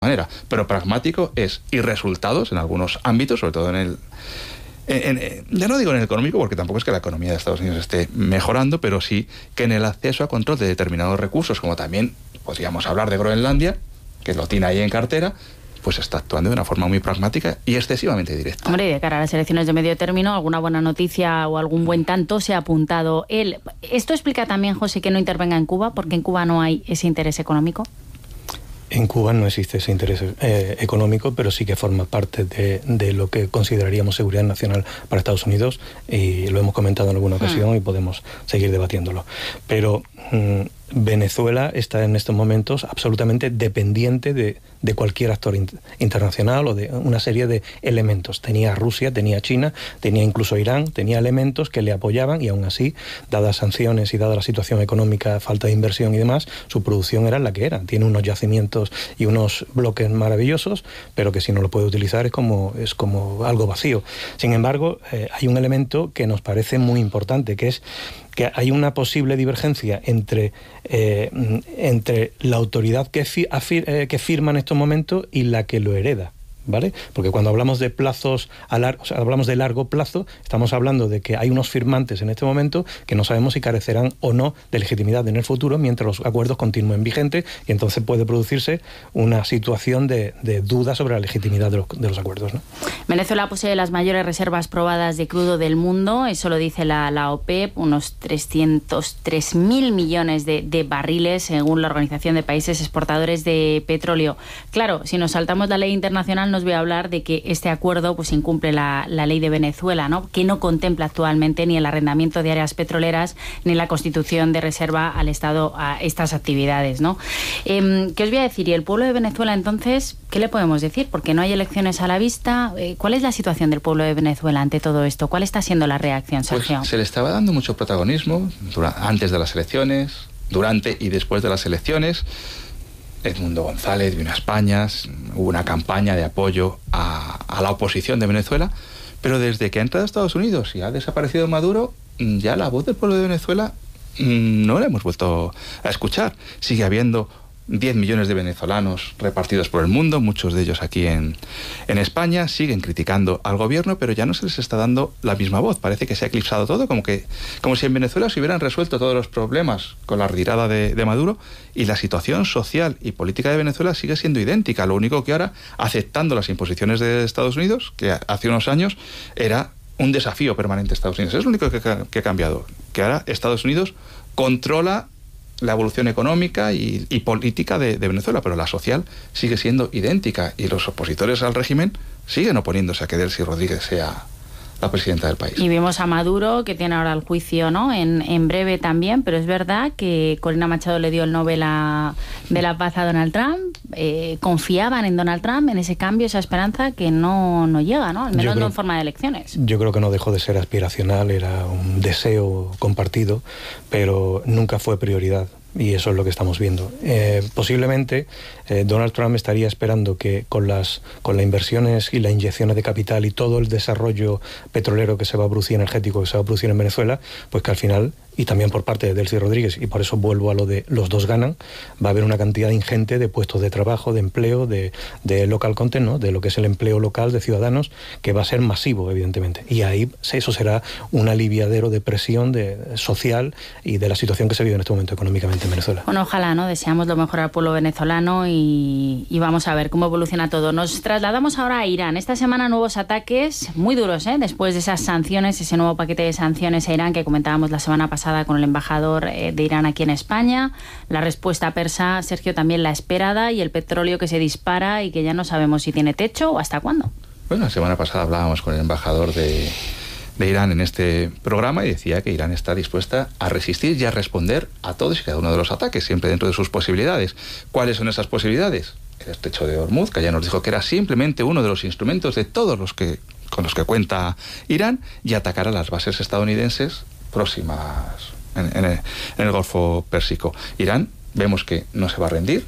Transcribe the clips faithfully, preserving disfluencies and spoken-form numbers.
manera. Pero pragmático es, y resultados en algunos ámbitos, sobre todo en el... En, en, ya no digo en el económico, porque tampoco es que la economía de Estados Unidos esté mejorando, pero sí que en el acceso a control de determinados recursos, como también podríamos hablar de Groenlandia, que lo tiene ahí en cartera, pues está actuando de una forma muy pragmática y excesivamente directa. Hombre, de cara a las elecciones de medio término, alguna buena noticia o algún buen tanto se ha apuntado él. ¿Esto explica también, José, que no intervenga en Cuba, porque en Cuba no hay ese interés económico? En Cuba no existe ese interés eh, económico, pero sí que forma parte de, de lo que consideraríamos seguridad nacional para Estados Unidos, y lo hemos comentado en alguna ocasión, mm. y podemos seguir debatiéndolo. Pero mm, Venezuela está en estos momentos absolutamente dependiente de, de cualquier actor in, internacional o de una serie de elementos. Tenía Rusia, tenía China, tenía incluso Irán, tenía elementos que le apoyaban, y aún así, dadas sanciones y dada la situación económica, falta de inversión y demás, su producción era la que era. Tiene unos yacimientos y unos bloques maravillosos, pero que si no lo puede utilizar es como, es como algo vacío. Sin embargo, eh, hay un elemento que nos parece muy importante, que es que hay una posible divergencia entre, eh, entre la autoridad que, fi, afir, eh, que firma en estos momentos y la que lo hereda, ¿vale? Porque cuando hablamos de plazos, a lar- o sea, hablamos de largo plazo, estamos hablando de que hay unos firmantes en este momento que no sabemos si carecerán o no de legitimidad en el futuro mientras los acuerdos continúen vigentes, y entonces puede producirse una situación de, de duda sobre la legitimidad de los, de los acuerdos, ¿no? Venezuela posee las mayores reservas probadas de crudo del mundo, eso lo dice la, la OPEP, unos trescientos tres mil millones de, de barriles según la Organización de Países Exportadores de Petróleo. Claro, si nos saltamos la ley internacional, nos voy a hablar de que este acuerdo pues incumple la, la ley de Venezuela, ¿no? Que no contempla actualmente ni el arrendamiento de áreas petroleras ni la constitución de reserva al Estado a estas actividades, ¿no? Eh, ¿Qué os voy a decir? Y el pueblo de Venezuela, entonces, ¿qué le podemos decir? Porque no hay elecciones a la vista. Eh, ¿Cuál es la situación del pueblo de Venezuela ante todo esto? ¿Cuál está siendo la reacción, Sergio? Pues se le estaba dando mucho protagonismo durante, antes de las elecciones, durante y después de las elecciones. Edmundo González vino a España, hubo una campaña de apoyo a, a la oposición de Venezuela, pero desde que ha entrado a Estados Unidos y ha desaparecido Maduro, ya la voz del pueblo de Venezuela no la hemos vuelto a escuchar. Sigue habiendo diez millones de venezolanos repartidos por el mundo, muchos de ellos aquí en, en España, siguen criticando al gobierno, pero ya no se les está dando la misma voz. Parece que se ha eclipsado todo, como que como si en Venezuela se hubieran resuelto todos los problemas con la retirada de, de Maduro, y la situación social y política de Venezuela sigue siendo idéntica. Lo único que ahora, aceptando las imposiciones de Estados Unidos, que hace unos años era un desafío permanente a Estados Unidos. Es lo único que, que ha cambiado, que ahora Estados Unidos controla la evolución económica y, y política de, de Venezuela, pero la social sigue siendo idéntica, y los opositores al régimen siguen oponiéndose a que Delcy Rodríguez sea la presidenta del país. Y vimos a Maduro, que tiene ahora el juicio, ¿no? En, en breve también, pero es verdad que Corina Machado le dio el Nobel a, de la Paz a Donald Trump. Eh, confiaban en Donald Trump, en ese cambio, esa esperanza que no, no llega, ¿no? Al menos creo, no en forma de elecciones. Yo creo que no dejó de ser aspiracional, era un deseo compartido, pero nunca fue prioridad. Y eso es lo que estamos viendo. Eh, posiblemente eh, Donald Trump estaría esperando que con las con las inversiones y las inyecciones de capital y todo el desarrollo petrolero que se va a producir, energético que se va a producir en Venezuela, pues que al final, y también por parte de Delcy Rodríguez, y por eso vuelvo a lo de los dos ganan, va a haber una cantidad ingente de puestos de trabajo, de empleo, de, de local content, ¿no? De lo que es el empleo local de ciudadanos, que va a ser masivo, evidentemente. Y ahí eso será un aliviadero de presión de, social y de la situación que se vive en este momento económicamente en Venezuela. Bueno, ojalá, ¿no? Deseamos lo mejor al pueblo venezolano y, y vamos a ver cómo evoluciona todo. Nos trasladamos ahora a Irán. Esta semana nuevos ataques muy duros, ¿eh? Después de esas sanciones, ese nuevo paquete de sanciones a Irán que comentábamos la semana pasada con el embajador de Irán aquí en España. La respuesta persa, Sergio, también la esperada, y el petróleo que se dispara y que ya no sabemos si tiene techo o hasta cuándo. Bueno, la semana pasada hablábamos con el embajador de, de Irán en este programa y decía que Irán está dispuesta a resistir y a responder a todos y cada uno de los ataques, siempre dentro de sus posibilidades. ¿Cuáles son esas posibilidades? El estrecho de Hormuz, que ya nos dijo que era simplemente uno de los instrumentos de todos los que con los que cuenta Irán, y atacar a las bases estadounidenses próximas en, en, el, en el Golfo Pérsico. Irán, vemos que no se va a rendir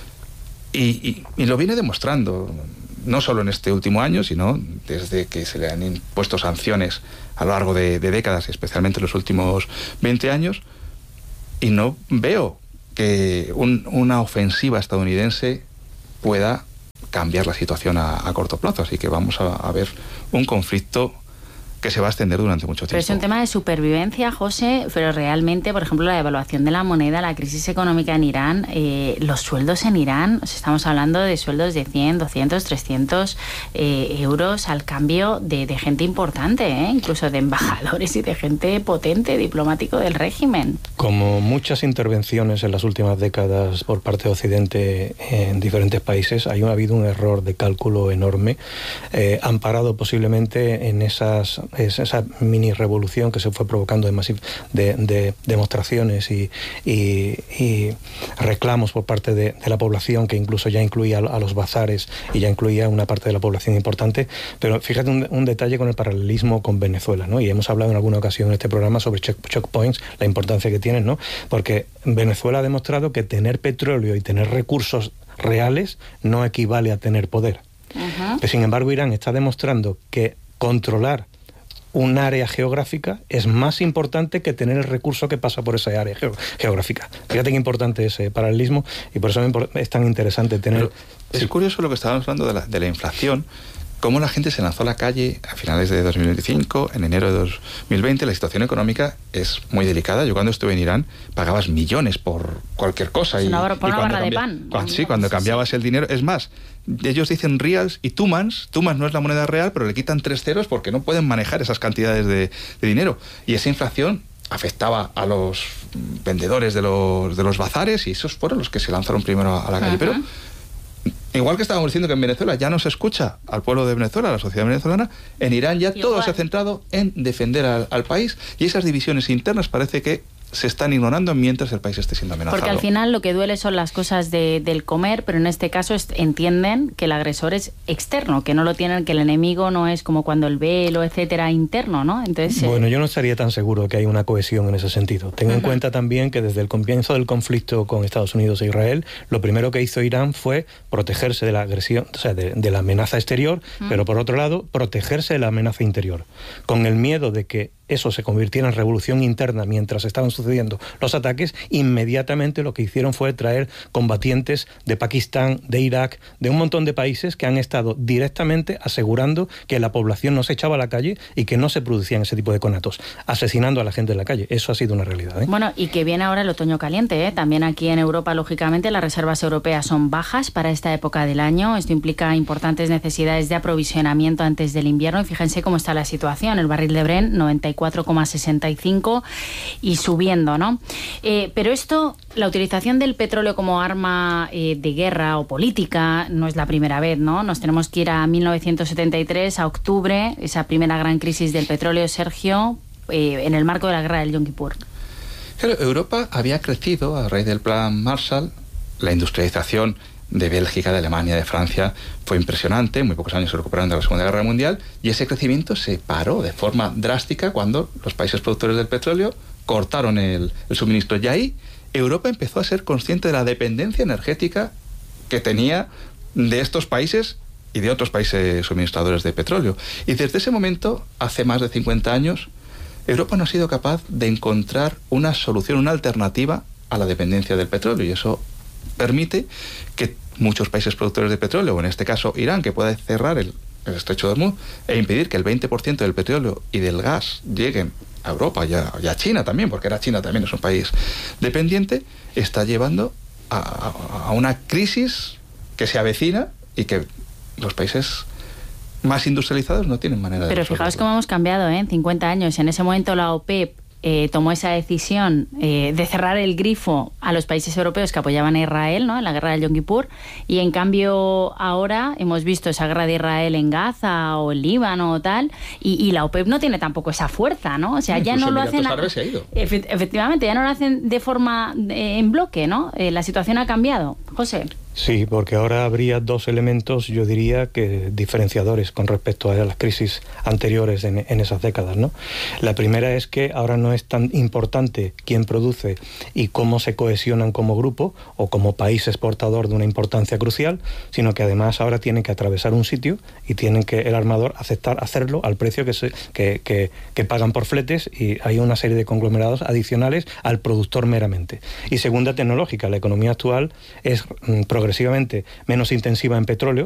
y, y, y lo viene demostrando, no solo en este último año, sino desde que se le han impuesto sanciones a lo largo de, de décadas, especialmente en los últimos veinte años, y no veo que un, una ofensiva estadounidense pueda cambiar la situación a, a corto plazo. Así que vamos a, a ver un conflicto que se va a extender durante mucho tiempo. Pero es un tema de supervivencia, José, pero realmente, por ejemplo, la devaluación de la moneda, la crisis económica en Irán, eh, los sueldos en Irán, o sea, estamos hablando de sueldos de cien, doscientos, trescientos eh, euros al cambio de, de gente importante, ¿eh? Incluso de embajadores y de gente potente, diplomático del régimen. Como muchas intervenciones en las últimas décadas por parte de Occidente en diferentes países, hay, ha habido un error de cálculo enorme, eh, amparado posiblemente en esas es esa mini revolución que se fue provocando de, masiv de, de demostraciones y, y, y reclamos por parte de, de la población, que incluso ya incluía a los bazares y ya incluía una parte de la población importante. Pero fíjate un, un detalle con el paralelismo con Venezuela, ¿no? Y hemos hablado en alguna ocasión en este programa sobre choke, choke points, la importancia que tienen, ¿no? Porque Venezuela ha demostrado que tener petróleo y tener recursos reales no equivale a tener poder. Uh-huh. Pero, sin embargo, Irán está demostrando que controlar un área geográfica es más importante que tener el recurso que pasa por esa área geográfica. Fíjate qué importante es ese paralelismo, y por eso es tan interesante tener... Pero es sí. curioso lo que estábamos hablando de la, de la inflación, cómo la gente se lanzó a la calle a finales de dos mil veinticinco, en enero de dos mil veinte. La situación económica es muy delicada. Yo cuando estuve en Irán pagabas millones por cualquier cosa. Es y, una, por y una barra cambia, de pan. Cuando, sí, cuando cambiabas sí. el dinero. Es más, ellos dicen reals y tumans. Tumans no es la moneda real, pero le quitan tres ceros porque no pueden manejar esas cantidades de, de dinero. Y esa inflación afectaba a los vendedores de los, de los bazares, y esos fueron los que se lanzaron primero a la calle. Uh-huh. Pero igual que estábamos diciendo que en Venezuela ya no se escucha al pueblo de Venezuela, a la sociedad venezolana, en Irán ya Igual. todo se ha centrado en defender al, al país, y esas divisiones internas parece que se están ignorando mientras el país esté siendo amenazado. Porque al final lo que duele son las cosas de, del comer, pero en este caso es, entienden que el agresor es externo, que no lo tienen, que el enemigo no es como cuando el velo, etcétera, interno, ¿no? Entonces, bueno, eh... yo no estaría tan seguro que hay una cohesión en ese sentido. Ten uh-huh. en cuenta también que desde el comienzo del conflicto con Estados Unidos e Israel, lo primero que hizo Irán fue protegerse de la agresión, o sea, de, de la amenaza exterior, uh-huh. pero por otro lado, protegerse de la amenaza interior, con el miedo de que eso se convirtiera en revolución interna mientras estaban sucediendo los ataques. Inmediatamente lo que hicieron fue traer combatientes de Pakistán, de Irak, de un montón de países que han estado directamente asegurando que la población no se echaba a la calle y que no se producían ese tipo de conatos, asesinando a la gente en la calle. Eso ha sido una realidad, ¿eh? Bueno, y que viene ahora el otoño caliente, ¿eh? También aquí en Europa, lógicamente, las reservas europeas son bajas para esta época del año. Esto implica importantes necesidades de aprovisionamiento antes del invierno, y fíjense cómo está la situación. El barril de Brent, noventa y cuatro coma sesenta y cinco y subiendo, ¿no? Eh, pero esto, la utilización del petróleo como arma eh, de guerra o política, no es la primera vez, ¿no? Nos tenemos que ir a mil novecientos setenta y tres, a octubre, esa primera gran crisis del petróleo, Sergio, eh, en el marco de la guerra del Yom Kippur. Claro, Europa había crecido a raíz del plan Marshall, la industrialización de Bélgica, de Alemania, de Francia fue impresionante. En muy pocos años se recuperaron de la Segunda Guerra Mundial, y ese crecimiento se paró de forma drástica cuando los países productores del petróleo cortaron el, el suministro. Y ahí Europa empezó a ser consciente de la dependencia energética que tenía de estos países y de otros países suministradores de petróleo. Y desde ese momento, hace más de cincuenta años, Europa no ha sido capaz de encontrar una solución, una alternativa a la dependencia del petróleo, y eso permite que muchos países productores de petróleo, o en este caso Irán, que pueda cerrar el, el estrecho de Hormuz e impedir que el veinte por ciento del petróleo y del gas lleguen a Europa y a, y a China también, porque ahora China también es un país dependiente, está llevando a, a, a una crisis que se avecina y que los países más industrializados no tienen manera de Pero resolverlo. fijaos cómo hemos cambiado, ¿eh? En cincuenta años. En ese momento la OPEP Eh, tomó esa decisión eh, de cerrar el grifo a los países europeos que apoyaban a Israel, ¿no?, en la guerra del Yom Kippur, y en cambio ahora hemos visto esa guerra de Israel en Gaza o en Líbano o tal, y, y la OPEP no tiene tampoco esa fuerza, ¿no? O sea, ya no lo hacen... Árabes se ha ido. Efe- efectivamente, ya no lo hacen de forma eh, en bloque, ¿no? Eh, la situación ha cambiado. José. Sí, porque ahora habría dos elementos, yo diría, que diferenciadores con respecto a las crisis anteriores en, en esas décadas, ¿no? La primera es que ahora no es tan importante quién produce y cómo se cohesionan como grupo o como país exportador de una importancia crucial, sino que además ahora tienen que atravesar un sitio y tienen que el armador aceptar hacerlo al precio que, se, que, que, que pagan por fletes, y hay una serie de conglomerados adicionales al productor meramente. Y segunda, tecnológica. La economía actual es mm, progresivamente menos intensiva en petróleo,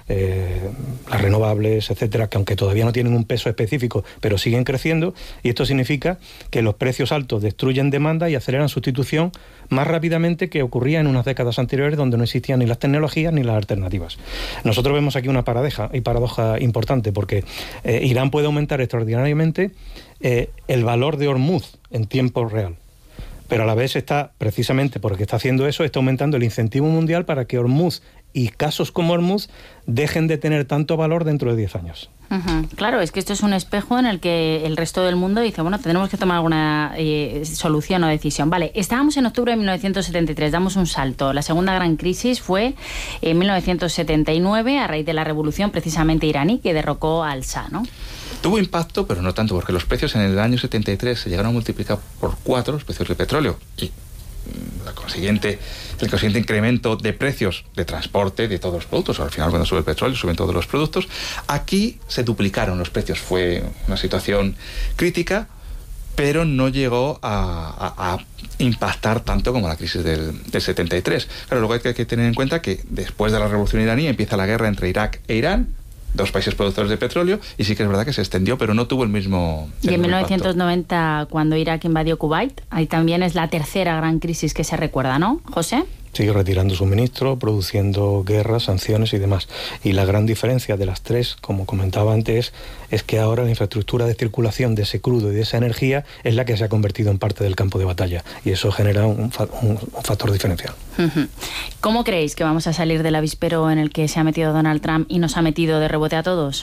eh, las renovables, etcétera, que aunque todavía no tienen un peso específico, pero siguen creciendo, y esto significa que los precios altos destruyen demanda y aceleran sustitución más rápidamente que ocurría en unas décadas anteriores, donde no existían ni las tecnologías ni las alternativas. Nosotros vemos aquí una paradoja, y paradoja importante, porque eh, Irán puede aumentar extraordinariamente eh, el valor de Hormuz en tiempo real, pero a la vez está, precisamente porque está haciendo eso, está aumentando el incentivo mundial para que Hormuz y casos como Hormuz dejen de tener tanto valor dentro de diez años. Uh-huh. Claro, es que esto es un espejo en el que el resto del mundo dice, bueno, tenemos que tomar alguna eh, solución o decisión. Vale, estábamos en octubre de mil novecientos setenta y tres, damos un salto. La segunda gran crisis fue en mil novecientos setenta y nueve, a raíz de la revolución precisamente iraní, que derrocó al Shah, ¿no? Tuvo impacto, pero no tanto, porque los precios en el año setenta y tres se llegaron a multiplicar por cuatro, los precios del petróleo, y la consiguiente, el consiguiente incremento de precios de transporte de todos los productos. Al final, cuando sube el petróleo, suben todos los productos. Aquí se duplicaron los precios. Fue una situación crítica, pero no llegó a, a, a impactar tanto como la crisis del, del setenta y tres. Claro, luego hay que, hay que tener en cuenta que después de la revolución iraní empieza la guerra entre Irak e Irán, dos países productores de petróleo, y sí que es verdad que se extendió, pero no tuvo el mismo el Y en mismo mil novecientos noventa, impacto. Cuando Irak invadió Kuwait, ahí también es la tercera gran crisis que se recuerda, ¿no, José? Sigue retirando suministro, produciendo guerras, sanciones y demás. Y la gran diferencia de las tres, como comentaba antes, es que ahora la infraestructura de circulación de ese crudo y de esa energía es la que se ha convertido en parte del campo de batalla. Y eso genera un, fa un, un factor diferencial. Uh-huh. ¿Cómo creéis que vamos a salir del avispero en el que se ha metido Donald Trump y nos ha metido de rebote a todos?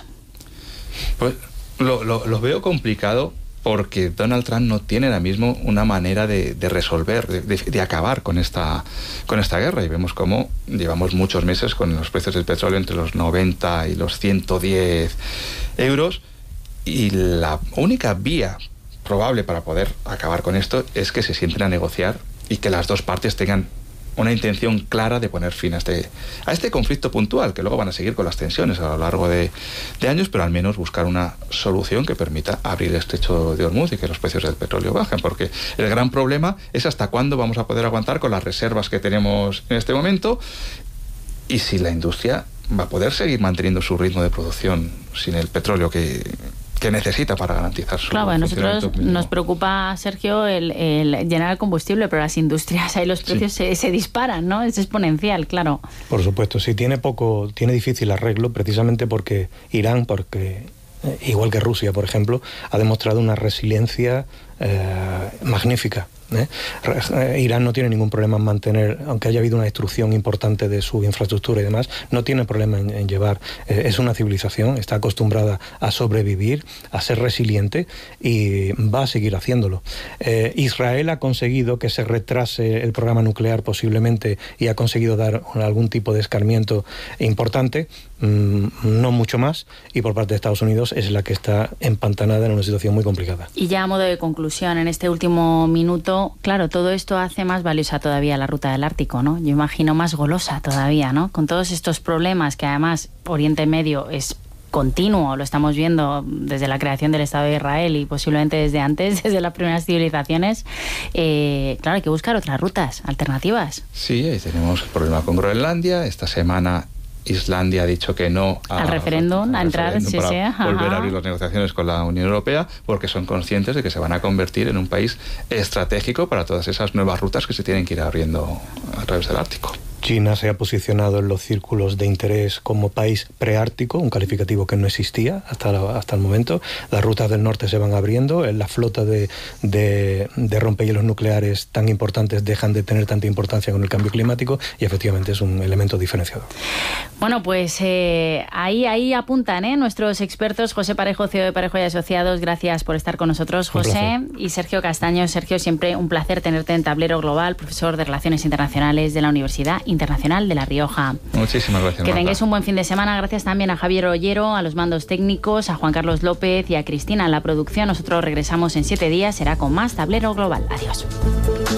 Pues lo, lo, lo veo complicado, porque Donald Trump no tiene ahora mismo una manera de, de resolver, de, de, de acabar con esta, con esta guerra. Y vemos cómo llevamos muchos meses con los precios del petróleo entre los noventa y los ciento diez euros. Y la única vía probable para poder acabar con esto es que se sienten a negociar y que las dos partes tengan una intención clara de poner fin a este, a este conflicto puntual, que luego van a seguir con las tensiones a lo largo de, de años, pero al menos buscar una solución que permita abrir el estrecho de Hormuz y que los precios del petróleo bajen, porque el gran problema es hasta cuándo vamos a poder aguantar con las reservas que tenemos en este momento, y si la industria va a poder seguir manteniendo su ritmo de producción sin el petróleo que... que necesita para garantizar su Claro, a nosotros mínimo. Nos preocupa, Sergio, el, el llenar el combustible, pero las industrias, ahí los precios sí. se, se disparan, ¿no? Es exponencial, claro. Por supuesto, sí, tiene poco, tiene difícil arreglo, precisamente porque Irán, porque eh, igual que Rusia, por ejemplo, ha demostrado una resiliencia eh, magnífica. ¿Eh? Irán no tiene ningún problema en mantener, aunque haya habido una destrucción importante de su infraestructura y demás, no tiene problema en, en llevar, eh, es una civilización, está acostumbrada a sobrevivir, a ser resiliente, y va a seguir haciéndolo. Eh, Israel ha conseguido que se retrase el programa nuclear posiblemente, y ha conseguido dar algún tipo de escarmiento importante, mmm, no mucho más, y por parte de Estados Unidos es la que está empantanada en una situación muy complicada. Y ya a modo de conclusión, en este último minuto, claro, todo esto hace más valiosa todavía la ruta del Ártico, ¿no? Yo imagino más golosa todavía, ¿no? Con todos estos problemas que además Oriente Medio es continuo, lo estamos viendo desde la creación del Estado de Israel y posiblemente desde antes, desde las primeras civilizaciones. Eh, claro, hay que buscar otras rutas alternativas. Sí, ahí tenemos el problema con Groenlandia. Esta semana Islandia ha dicho que no a, al referéndum, a entrar, sí, para sí, volver a abrir las negociaciones con la Unión Europea, porque son conscientes de que se van a convertir en un país estratégico para todas esas nuevas rutas que se tienen que ir abriendo a través del Ártico. China se ha posicionado en los círculos de interés como país preártico, un calificativo que no existía hasta, la, hasta el momento. Las rutas del norte se van abriendo, la flota de, de, de rompehielos nucleares tan importantes dejan de tener tanta importancia con el cambio climático, y efectivamente es un elemento diferenciador. Bueno, pues eh, ahí, ahí apuntan ¿eh? nuestros expertos. José Parejo, C E O de Parejo y Asociados, gracias por estar con nosotros, José. Y Sergio Castaño. Sergio, siempre un placer tenerte en Tablero Global, profesor de Relaciones Internacionales de la Universidad Internacional de La Rioja. Muchísimas gracias, Que Marta. tengáis un buen fin de semana. Gracias también a Javier Ollero, a los mandos técnicos, a Juan Carlos López y a Cristina en la producción. Nosotros regresamos en siete días, será con más Tablero Global. Adiós.